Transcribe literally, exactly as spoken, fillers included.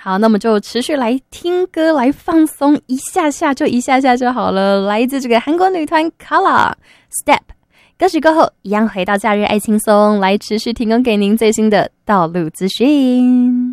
好，那我们就持续来听歌，来放松一下下，就一下下就好了。来自这个韩国女团 Kala Step。歌曲过后，一样回到假日爱轻松，来持续提供给您最新的道路资讯。